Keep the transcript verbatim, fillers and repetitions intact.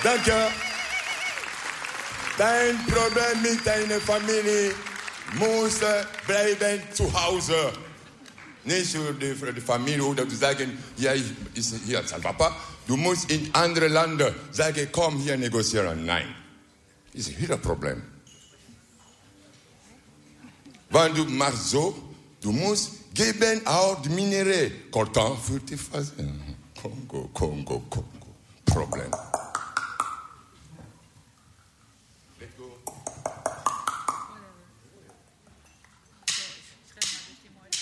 Danke. Dein Problem mit deiner Familie muss bleiben zu Hause. Nicht für die, für die Familie oder zu sagen, ja, ich, ist hier als Papa. Du musst in andere Länder sagen, komm hier negozieren. Nein. Das ist wieder ein Problem. Wenn du machst so, du musst geben auch die Minerais. Coltan für die Phase. Kongo, Kongo, Kongo.